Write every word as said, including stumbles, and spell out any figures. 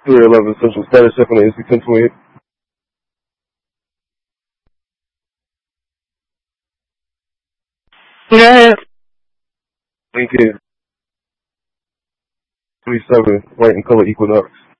three eleven Central status check on the A C ten twenty-eight. Yeah. Lincoln twenty-seven, white and color Equinox.